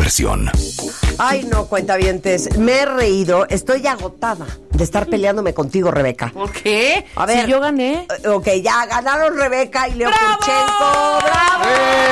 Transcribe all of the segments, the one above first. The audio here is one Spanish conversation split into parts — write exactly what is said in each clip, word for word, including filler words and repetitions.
diversión. Ay, no, cuentavientes, me he reído, estoy agotada de estar peleándome contigo, Rebeca. ¿Por qué? A ver, si yo gané. Ok, ya ganaron Rebeca y Leo ¡Bravo! Kurchenko. ¡Bravo!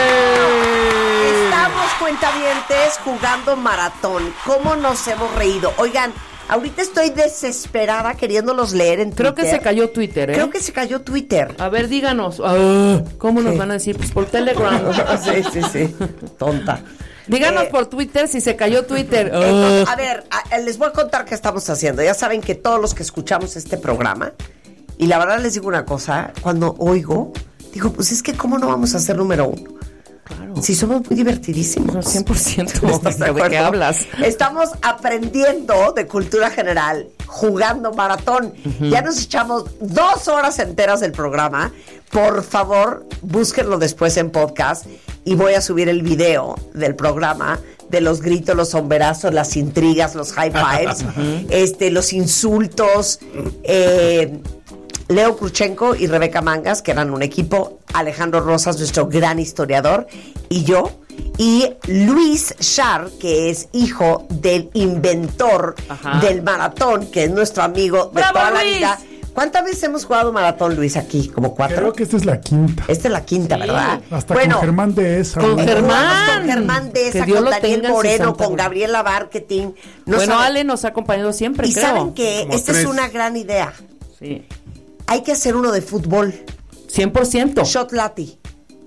¡Eh! Estamos, cuentavientes, jugando maratón. ¿Cómo nos hemos reído? Oigan, ahorita estoy desesperada queriéndolos leer en Twitter. Creo que se cayó Twitter, ¿eh? Creo que se cayó Twitter. A ver, díganos. Ah, ¿Cómo nos ¿Qué? van a decir? Pues por Telegram. Sí, sí, sí. Tonta. Díganos Eh, por Twitter si se cayó Twitter. Entonces, Ah. a ver, a- les voy a contar qué estamos haciendo. Ya saben que todos los que escuchamos este programa, y la verdad les digo una cosa, cuando oigo, digo, pues es que ¿cómo no vamos a ser número uno? Claro. Si somos muy divertidísimos. No, cien por ciento. ¿Estás de ¿De acuerdo? qué hablas? Estamos aprendiendo de cultura general, jugando maratón. Uh-huh. Ya nos echamos dos horas enteras del programa. Por favor, búsquenlo después en podcast y voy a subir el video del programa de los gritos, los somberazos, las intrigas, los high fives, uh-huh. este, los insultos. Eh, Leo Kurchenko y Rebeca Mangas, que eran un equipo, Alejandro Rosas, nuestro gran historiador, y yo, y Luis Char, que es hijo del inventor Ajá. del maratón, que es nuestro amigo de ¡Bravo, toda la Luis! vida. ¿Cuántas veces hemos jugado maratón, Luis, aquí? ¿Como cuatro? Creo que esta es la quinta. Esta es la quinta, Sí. ¿verdad? Hasta bueno, con Germán de esa. con ¿no? Germán. Con Germán de esa, Que Dios con lo Daniel tenga en su Moreno, santa con gloria. Gabriela Marketing. No bueno, saben- Ale nos ha acompañado siempre, Y creo. saben que Como esta tres. es una gran idea. Sí. Hay que hacer uno de fútbol. cien por ciento. Shot Lati.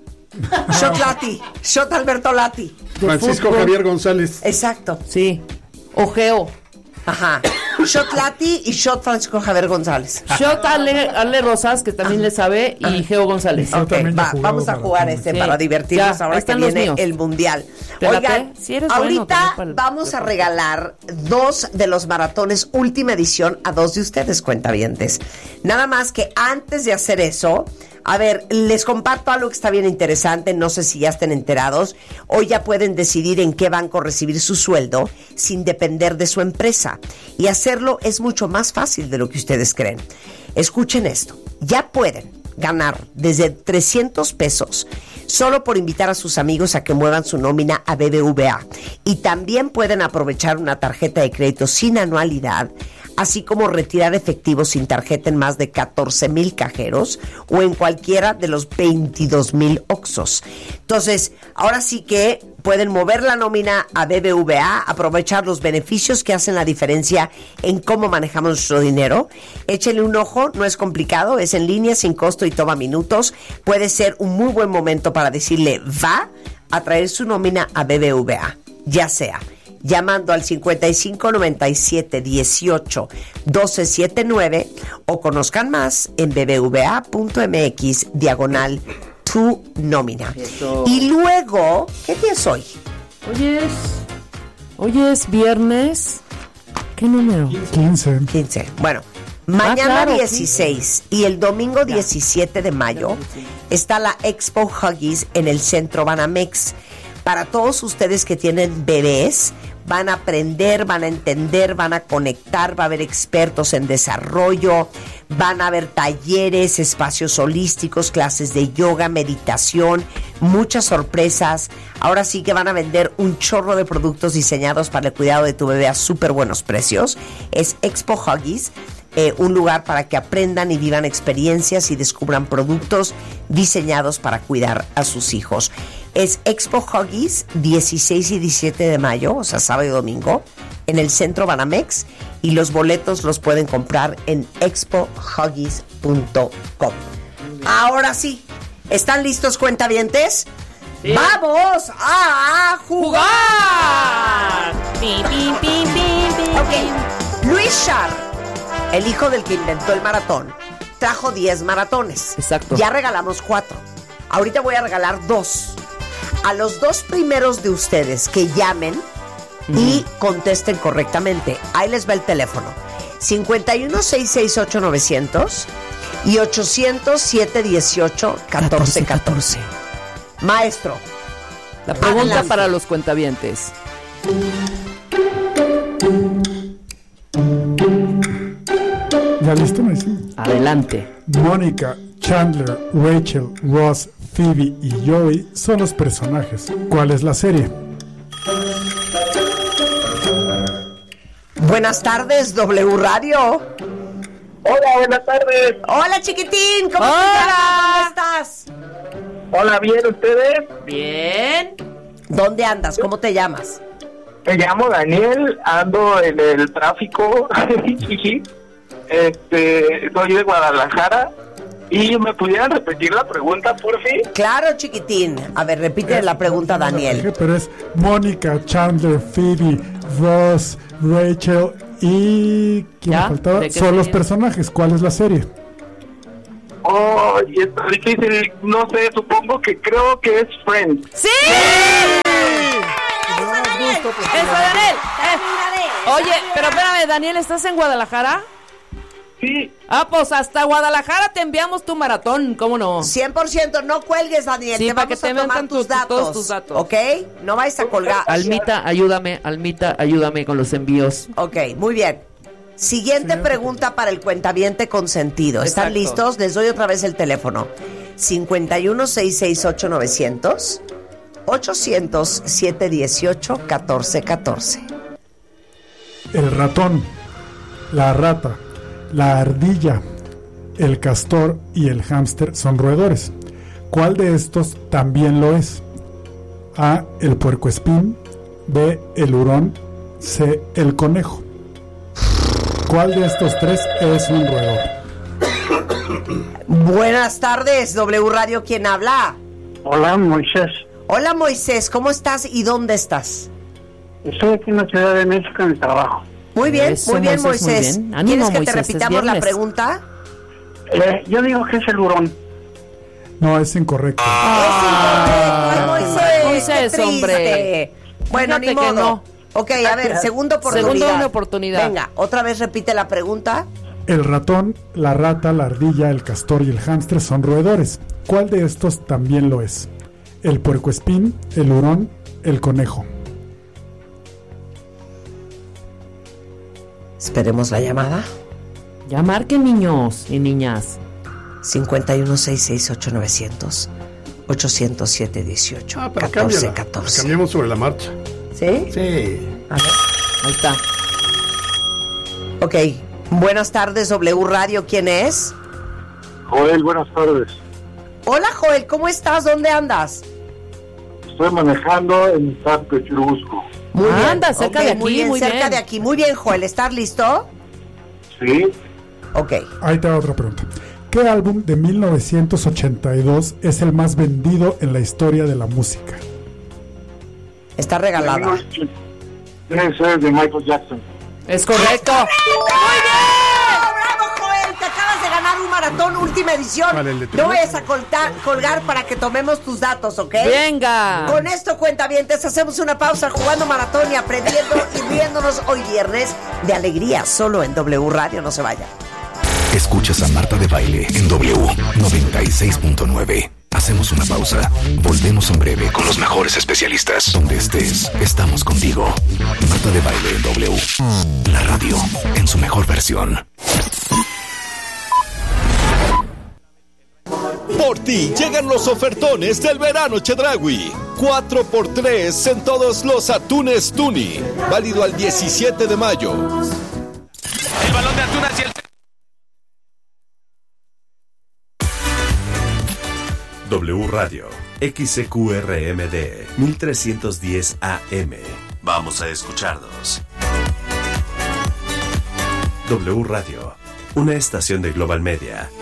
Shot Lati. Shot Alberto Lati. Francisco fútbol. Javier González. Exacto. Sí. Ojeo. Ajá. Shot Lati y Shot Francisco Javier González. Shot Ale, Ale Rosas, que también le sabe, y Geo González. Yo Ok, también ya he va, jugado vamos a jugar maratón. este Sí, para divertirnos ya, ahora ahí que están los viene míos. el mundial. ¿Te Oigan, late? Si eres bueno, ahorita también para el- vamos a regalar dos de los maratones última edición a dos de ustedes, cuentavientes. Nada más que antes de hacer eso, a ver, les comparto algo que está bien interesante, no sé si ya estén enterados. Hoy ya pueden decidir en qué banco recibir su sueldo sin depender de su empresa. Y hacerlo es mucho más fácil de lo que ustedes creen. Escuchen esto, ya pueden ganar desde trescientos pesos solo por invitar a sus amigos a que muevan su nómina a B B V A. Y también pueden aprovechar una tarjeta de crédito sin anualidad, así como retirar efectivo sin tarjeta en más de catorce mil cajeros o en cualquiera de los veintidós mil Oxxos. Entonces, ahora sí que pueden mover la nómina a B B V A, aprovechar los beneficios que hacen la diferencia en cómo manejamos nuestro dinero. Échenle un ojo, no es complicado, es en línea, sin costo y toma minutos. Puede ser un muy buen momento para decirle va a traer su nómina a B B V A, ya sea llamando al cincuenta y cinco noventa y siete dieciocho doce setenta y nueve o conozcan más en bbva.mx diagonal tu nómina. Eso. Y luego, ¿qué día es hoy? Hoy es. Hoy es viernes. ¿Qué número? quince. quince. Bueno, mañana claro, dieciséis y el domingo diecisiete de mayo está la Expo Huggies en el Centro Banamex. Para todos ustedes que tienen bebés, van a aprender, van a entender, van a conectar, va a haber expertos en desarrollo, van a haber talleres, espacios holísticos, clases de yoga, meditación, muchas sorpresas. Ahora sí que van a vender un chorro de productos diseñados para el cuidado de tu bebé a súper buenos precios. Es Expo Huggies. Eh, un lugar para que aprendan y vivan experiencias y descubran productos diseñados para cuidar a sus hijos. Es Expo Huggies, dieciséis y diecisiete de mayo, o sea, sábado y domingo, en el Centro Banamex, y los boletos los pueden comprar en expo huggies punto com. Ahora sí, ¿están listos, cuentavientes? Sí. ¡Vamos a jugar! Pim, pim, pim, pim, pim. Ok, Luis Char, el hijo del que inventó el maratón, trajo diez maratones. Exacto. Ya regalamos cuatro. Ahorita voy a regalar dos. A los dos primeros de ustedes que llamen uh-huh. y contesten correctamente. Ahí les va el teléfono. cincuenta y uno, seiscientos sesenta y ocho, novecientos y ochocientos, setecientos dieciocho, catorce catorce. Maestro. La pregunta adelante. para los cuentavientes. ¿Ya listo, me dicen? Adelante. Mónica, Chandler, Rachel, Ross, Phoebe y Joey son los personajes. ¿Cuál es la serie? Buenas tardes, W Radio. Hola, buenas tardes. Hola, chiquitín, ¿cómo Hola. estás? ¿Cómo estás? Hola, ¿bien ustedes? Bien. ¿Dónde andas? ¿Cómo te llamas? Me llamo Daniel, ando en el tráfico. este, soy de Guadalajara. ¿Y me pudieran repetir la pregunta, por fin? Claro, chiquitín. A ver, repite la pregunta, Daniel. Pero es Mónica, Chandler, Phoebe, Ross, Rachel y... ¿quién ¿Ya? me faltaba? ¿De qué Son los serie? personajes. ¿Cuál es la serie? Oh, y está difícil. No sé, supongo que creo que es Friends. ¡Sí! ¡Eso, Daniel! Eh. Oye, pero espérame, Daniel, ¿estás en Guadalajara? Sí. Ah, pues hasta Guadalajara te enviamos tu maratón, ¿cómo no? cien por ciento, no cuelgues, Daniel. Sí, te para vamos que te a tomar metan tus tu- datos. todos tus datos. ¿Ok? No vais a colgar. Almita, ayúdame, Almita, ayúdame con los envíos. Ok, muy bien. Siguiente pregunta para el cuentaviente consentido. ¿Están Exacto. listos? Les doy otra vez el teléfono. cincuenta y uno, seiscientos sesenta y ocho, novecientos, ochocientos, setecientos dieciocho, catorce catorce. El ratón, la rata, la ardilla, el castor y el hámster son roedores. ¿Cuál de estos también lo es? A, el puercoespín. B, el hurón. C, el conejo. ¿Cuál de estos tres es un roedor? Buenas tardes, W Radio, ¿quién habla? Hola, Moisés. Hola, Moisés, ¿cómo estás y dónde estás? Estoy aquí en la Ciudad de México en el trabajo. Muy bien, Eso, muy bien, Moisés, muy Moisés. bien. Ánimo, ¿Quieres que Moisés, te es repitamos la viernes. pregunta? Eh, yo digo que es el hurón. No, es incorrecto. Ay, Moisés, Moisés, qué hombre. triste. Bueno, Fíjate ni que modo. no. Ok, a ver, segunda oportunidad. Segunda oportunidad. Venga, otra vez repite la pregunta. El ratón, la rata, la ardilla, el castor y el hámster son roedores. ¿Cuál de estos también lo es? El puercoespín, el hurón, el conejo. Esperemos la llamada. Ya marquen, niños y niñas. cincuenta y uno, seiscientos sesenta y ocho, novecientos, ochocientos siete, dieciocho, Ah, pero catorce cámbiala. catorce. Cambiamos sobre la marcha. ¿Sí? Sí. A ver. Ahí está. Ok. Buenas tardes, W Radio. ¿Quién es? Joel, buenas tardes. Hola, Joel. ¿Cómo estás? ¿Dónde andas? Estoy manejando en Santo Churubusco. Muy bien. Anda, cerca Ok, de aquí, Muy bien, muy cerca bien. de aquí. Muy bien, Joel. ¿Estás listo? Sí. Ok. Ahí te va otra pregunta. ¿Qué álbum de mil novecientos ochenta y dos es el más vendido en la historia de la música? Está regalada. Debe ser de Michael Jackson. Es correcto. ¡Muy bien! ¡Bravo, Joel! Te acabas de ganar un maratón última edición. Vale, el de No Tributo. vayas a coltar- colgar para que tomemos tus datos, ¿ok? Venga. Con esto, cuentavientes, hacemos una pausa jugando maratón y aprendiendo y riéndonos hoy viernes de alegría, solo en W Radio. No se vayan. Escuchas a Marta de Baile en W noventa y seis punto nueve. Hacemos una pausa. Volvemos en breve con los mejores especialistas. Donde estés, estamos contigo. Marta de Baile en W. La radio en su mejor versión. Por ti llegan los ofertones del verano Chedraui. cuatro por tres en todos los atunes Tuni. Válido al diecisiete de mayo. El balón de Antuna hacia el... W Radio, X C Q R M D, mil trescientos diez A M. Vamos a escucharnos. W Radio, una estación de Global Media.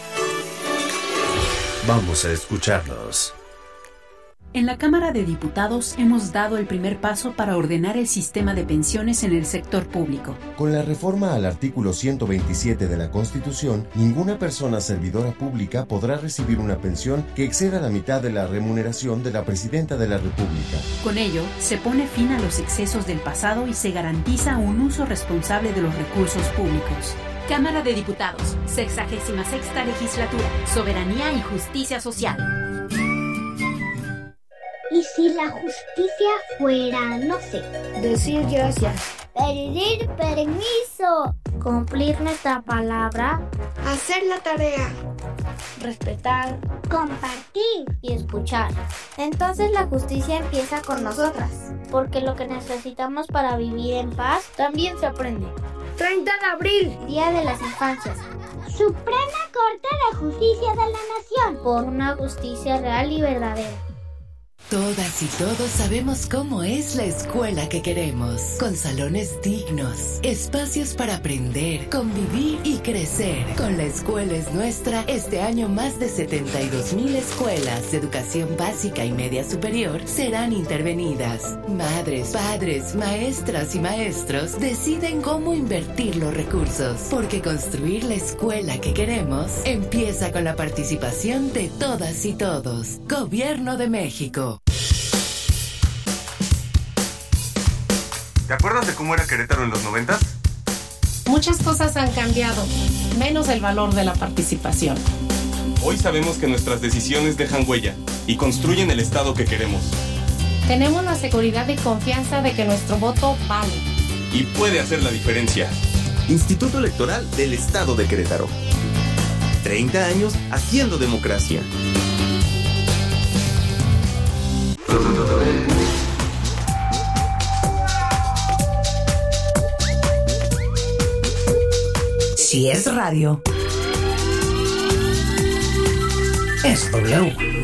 Vamos a escucharnos. En la Cámara de Diputados hemos dado el primer paso para ordenar el sistema de pensiones en el sector público. Con la reforma al artículo ciento veintisiete de la Constitución, ninguna persona servidora pública podrá recibir una pensión que exceda la mitad de la remuneración de la Presidenta de la República. Con ello, se pone fin a los excesos del pasado y se garantiza un uso responsable de los recursos públicos. Cámara de Diputados, sexagésima sexta legislatura, soberanía y justicia social. ¿Y si la justicia fuera, no sé, decir gracias, pedir permiso, cumplir nuestra palabra, hacer la tarea, respetar, compartir y escuchar. Entonces la justicia empieza con nosotras, porque lo que necesitamos para vivir en paz también se aprende. treinta de abril, Día de las Infancias. Suprema Corte de Justicia de la Nación, por una justicia real y verdadera. Todas y todos sabemos cómo es la escuela que queremos, con salones dignos, espacios para aprender, convivir y crecer. Con La Escuela es Nuestra, este año más de setenta y dos mil escuelas de educación básica y media superior serán intervenidas. Madres, padres, maestras y maestros deciden cómo invertir los recursos, porque construir la escuela que queremos empieza con la participación de todas y todos. Gobierno de México. ¿Te acuerdas de cómo era Querétaro en los noventas? Muchas cosas han cambiado, menos el valor de la participación. Hoy sabemos que nuestras decisiones dejan huella y construyen el Estado que queremos. Tenemos la seguridad y confianza de que nuestro voto vale. Y puede hacer la diferencia. Instituto Electoral del Estado de Querétaro. treinta años haciendo democracia. Si es radio, es W.